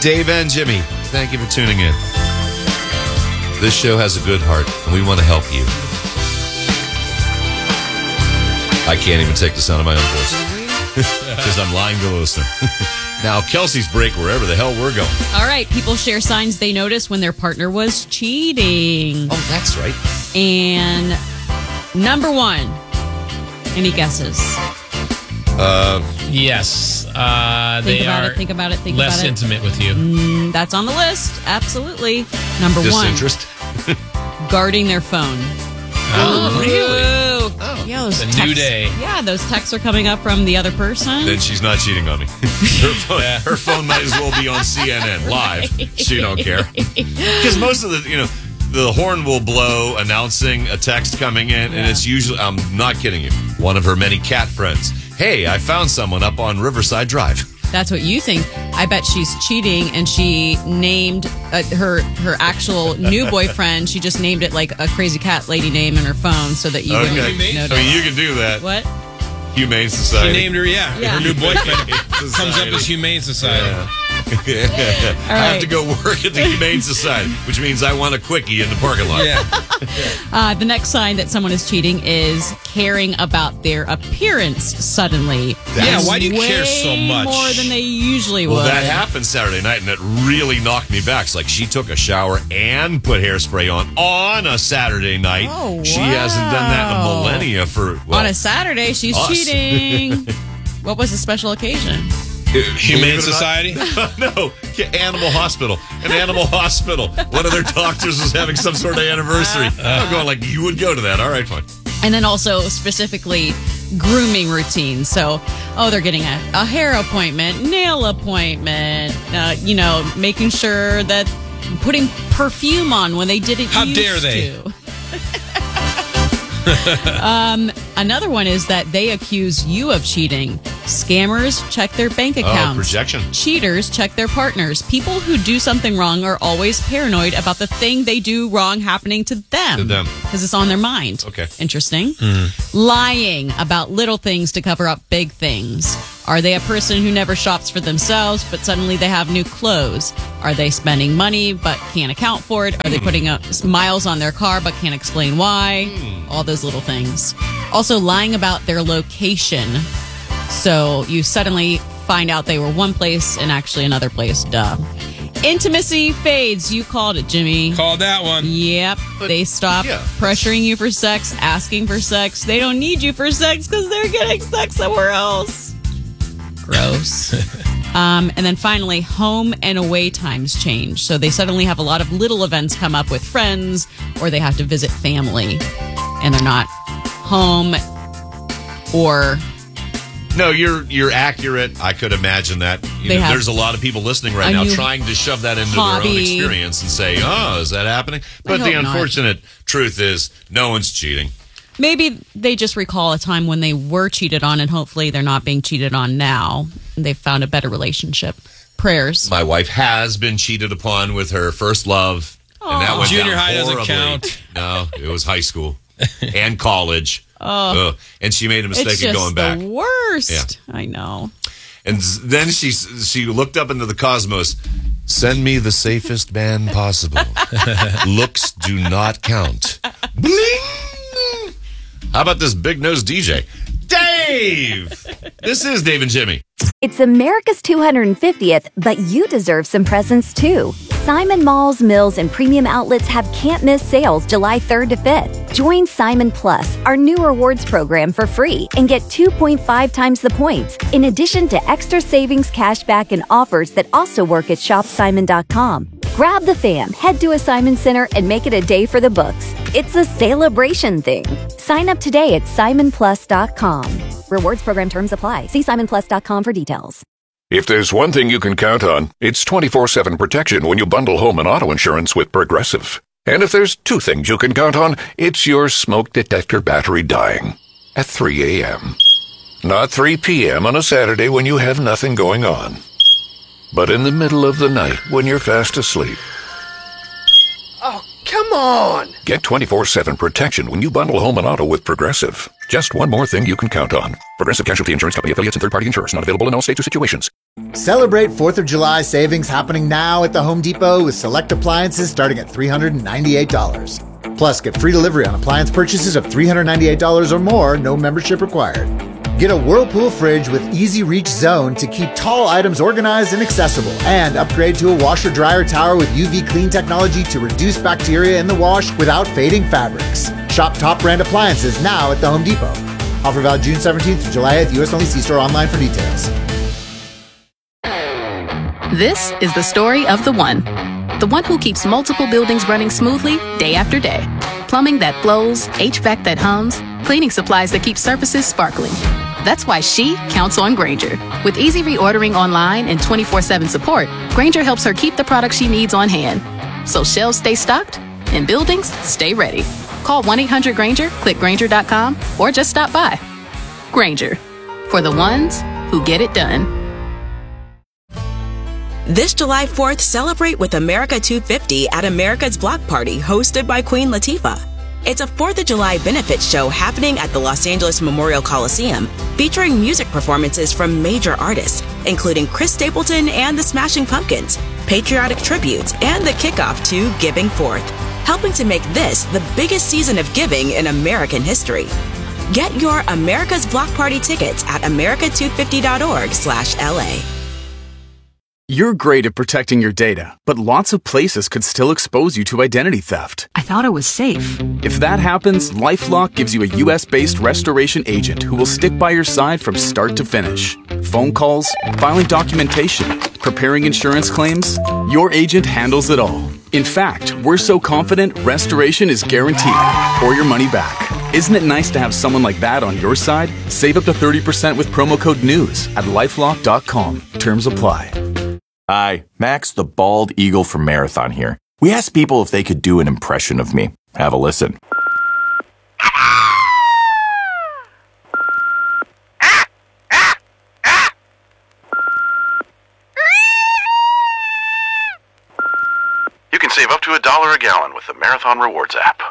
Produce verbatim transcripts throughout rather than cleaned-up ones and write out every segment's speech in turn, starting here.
Dave and Jimmy, thank you for tuning in. This show has a good heart, and we want to help you. I can't even take the sound of my own voice because I'm lying to the listener. Now, Kelsey's break wherever the hell we're going. All right. People share signs they noticed when their partner was cheating. Oh, that's right. And number one, any guesses? Uh, yes. Uh, think they about are it, think about it, think less about it. intimate with you. Mm, that's on the list. Absolutely. Number disinterest? one, guarding their phone. Oh, really? Oh. Yeah, those It's a texts, new day. Yeah, those texts are coming up from the other person. Then she's not cheating on me. Her phone, Yeah. her phone might as well be on C N N live. She don't care. Because most of the, you know, the horn will blow announcing a text coming in, Yeah. and it's usually, I'm not kidding you, one of her many cat friends. Hey, I found someone up on Riverside Drive. That's what you think. I bet she's cheating, and she named uh, her her actual new boyfriend. She just named it like a crazy cat lady name in her phone so that you Okay. wouldn't notice. I mean, you can do that. What? Humane She Society. named her, yeah. Yeah. Her new boyfriend comes up Society. as Humane Society. Yeah. I have to go work at the Humane Society, which means I want a quickie in the parking lot. Yeah. Uh, the next sign that someone is cheating is caring about their appearance suddenly. Yeah, why do you Way care so much? more than they usually Well, would. that happened Saturday night, and it really knocked me back. It's like she took a shower and put hairspray on on a Saturday night. Oh, She hasn't done that in a wow. millennia for, well, On a Saturday, she's us. cheating. What was the special occasion? Humane Believe it or not- Society? No, yeah, Animal Hospital. An animal hospital. One of their doctors was having some sort of anniversary. I'm going like, you would go to that. All right, fine. And then also specifically grooming routines. So, oh, they're getting a, a hair appointment, nail appointment, uh, you know, making sure that putting perfume on when they didn't How used dare they? to. um, another one is that they accuse you of cheating. Scammers check their bank Oh, accounts. projection. Cheaters check their partners. People who do something wrong are always paranoid about the thing they do wrong happening to them. To them. Because it's on their mind. Okay. Interesting. Lying about little things to cover up big things. Are they a person who never shops for themselves, but suddenly they have new clothes? Are they spending money but can't account for it? Are they putting up miles on their car but can't explain why? All those little things. Also, lying about their location. So you suddenly find out they were one place and actually another place. Duh. Intimacy fades. You called it, Jimmy. Called that one. Yep. But, they stop yeah. pressuring you for sex, asking for sex. They don't need you for sex because they're getting sex somewhere else. Gross. um, and then finally, home and away times change. So they suddenly have a lot of little events come up with friends, or they have to visit family, and they're not home or... No, you're you're accurate. I could imagine that. You They know, have there's a lot of people listening right a now new trying to shove that into their own hobby. experience and say, oh, is that happening? But the hope not. unfortunate truth is no one's cheating. Maybe they just recall a time when they were cheated on, and hopefully they're not being cheated on now. And they've found a better relationship. Prayers. My wife has been cheated upon with her first love. And that went Junior down high doesn't horribly. count. No, it was high school and college. Oh. And she made a mistake It's of just going back. the worst. Yeah. I know. And then she she looked up into the cosmos. Send me the safest man possible. Looks do not count. Bling! How about this big nose D J? Dave! This is Dave and Jimmy. It's America's two hundred fiftieth, but you deserve some presents too. Simon Malls, Mills, and premium outlets have can't-miss sales July third to fifth. Join Simon Plus, our new rewards program, for free and get two point five times the points, in addition to extra savings, cashback, and offers that also work at shop simon dot com. Grab the fam, head to a Simon Center, and make it a day for the books. It's a celebration thing. Sign up today at simon plus dot com. Rewards program terms apply. See simon plus dot com for details. If there's one thing you can count on, it's twenty-four seven protection when you bundle home and auto insurance with Progressive. And if there's two things you can count on, it's your smoke detector battery dying at three a.m. Not three p.m. on a Saturday when you have nothing going on, but in the middle of the night when you're fast asleep. Oh, come on! Get twenty-four seven protection when you bundle home and auto with Progressive. Just one more thing you can count on. Progressive Casualty Insurance Company affiliates and third-party insurers. Not available in all states or situations. Celebrate fourth of July savings happening now at the Home Depot with select appliances starting at three hundred ninety-eight dollars. Plus, get free delivery on appliance purchases of three hundred ninety-eight dollars or more, no membership required. Get a Whirlpool fridge with Easy Reach Zone to keep tall items organized and accessible. And upgrade to a washer-dryer tower with U V clean technology to reduce bacteria in the wash without fading fabrics. Shop top brand appliances now at the Home Depot. Offer valid June seventeenth to July eighth, U S only. See store online for details. This is the story of the one. The one who keeps multiple buildings running smoothly day after day. Plumbing that flows, H V A C that hums, cleaning supplies that keep surfaces sparkling. That's why she counts on Grainger. With easy reordering online and twenty-four seven support, Grainger helps her keep the products she needs on hand. So shelves stay stocked and buildings stay ready. Call one eight hundred Grainger, click Grainger dot com, or just stop by. Grainger, for the ones who get it done. This July fourth, celebrate with America two fifty at America's Block Party, hosted by Queen Latifah. It's a fourth of July benefit show happening at the Los Angeles Memorial Coliseum, featuring music performances from major artists, including Chris Stapleton and the Smashing Pumpkins, patriotic tributes, and the kickoff to Giving Forth, helping to make this the biggest season of giving in American history. Get your America's Block Party tickets at america two fifty dot org slash L A. You're great at protecting your data, but lots of places could still expose you to identity theft. I thought it was safe. If that happens, LifeLock gives you a U S-based restoration agent who will stick by your side from start to finish. Phone calls, filing documentation, preparing insurance claims, your agent handles it all. In fact, we're so confident restoration is guaranteed or your money back. Isn't it nice to have someone like that on your side? Save up to thirty percent with promo code NEWS at lifelock dot com. Terms apply. Hi, Max the Bald Eagle from Marathon here. We asked people if they could do an impression of me. Have a listen. You can save up to a dollar a gallon with the Marathon Rewards app.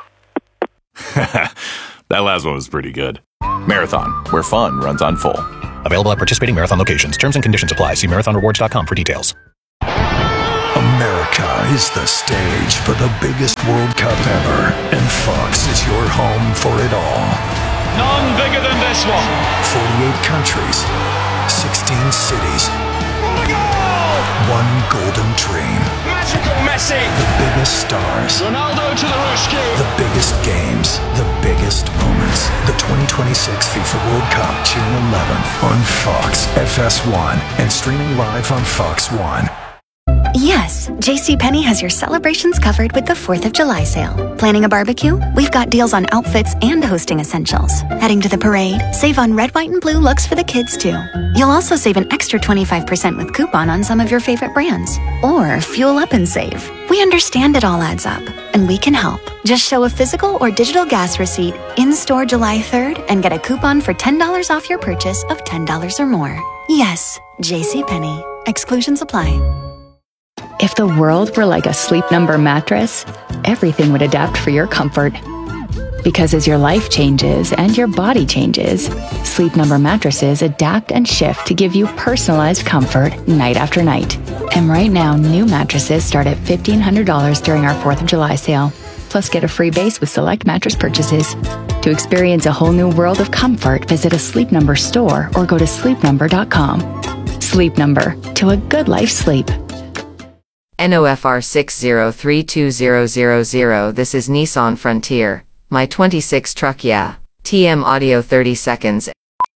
That last one was pretty good. Marathon, where fun runs on full. Available at participating Marathon locations. Terms and conditions apply. See marathon rewards dot com for details. America is the stage for the biggest World Cup ever, and Fox is your home for it all. None bigger than this one. forty-eight countries, sixteen cities, one golden dream. Magical Messi. The biggest stars. Ronaldo to the rescue. The biggest games. The biggest moments. The twenty twenty-six FIFA World Cup, June eleventh on Fox F S one and streaming live on Fox One. Yes, JCPenney has your celebrations covered with the fourth of July sale. Planning a barbecue? We've got deals on outfits and hosting essentials. Heading to the parade? Save on red, white, and blue looks for the kids, too. You'll also save an extra twenty-five percent with coupon on some of your favorite brands. Or fuel up and save. We understand it all adds up, and we can help. Just show a physical or digital gas receipt in-store July third and get a coupon for ten dollars off your purchase of ten dollars or more. Yes, JCPenney. Exclusions apply. If the world were like a Sleep Number mattress, everything would adapt for your comfort. Because as your life changes and your body changes, Sleep Number mattresses adapt and shift to give you personalized comfort night after night. And right now, new mattresses start at fifteen hundred dollars during our fourth of July sale. Plus, get a free base with select mattress purchases. To experience a whole new world of comfort, visit a Sleep Number store or go to sleep number dot com. Sleep Number, to a good life sleep. N O F R six zero three two zero zero zero. This is Nissan Frontier. My twenty-six truck, yeah. T M audio thirty seconds.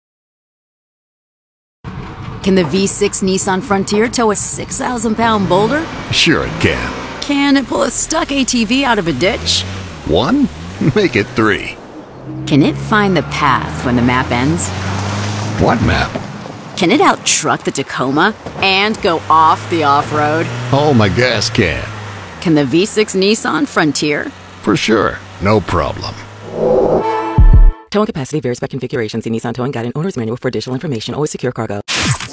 Can the V six Nissan Frontier tow a six thousand pound boulder? Sure it can. Can it pull a stuck A T V out of a ditch? One? Make it three. Can it find the path when the map ends? What map? Can it out-truck the Tacoma and go off the off-road? Oh, my gas can. Can the V six Nissan Frontier? For sure. No problem. Towing capacity varies by configuration. See Nissan Towing Guide and Owner's Manual for additional information. Always secure cargo.